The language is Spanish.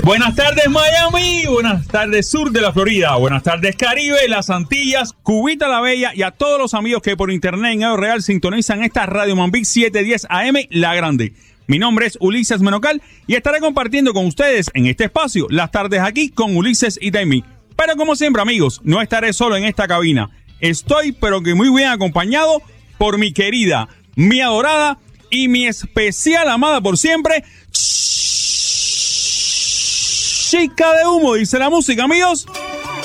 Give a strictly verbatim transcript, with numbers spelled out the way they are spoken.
Buenas tardes Miami, buenas tardes sur de la Florida, buenas tardes Caribe, las Antillas, Cubita la Bella y a todos los amigos que por internet en Edo Real sintonizan esta Radio Mambic setecientos diez A M La Grande. Mi nombre es Ulises Menocal y estaré compartiendo con ustedes en este espacio las tardes aquí con Ulises y Taimi. Pero como siempre amigos, no estaré solo en esta cabina. Estoy pero que muy bien acompañado por mi querida, mi adorada y mi especial amada por siempre, Chica de Humo, dice la música, amigos.